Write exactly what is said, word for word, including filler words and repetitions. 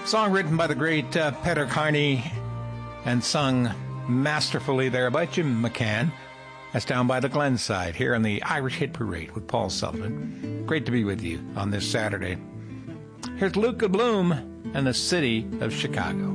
Song written by the great uh, Peter Carney and sung masterfully there by Jim McCann. That's down by the Glenside here on the Irish Hit Parade with Paul Sullivan. Great to be with you on this Saturday. Here's Luca Bloom and the City of Chicago.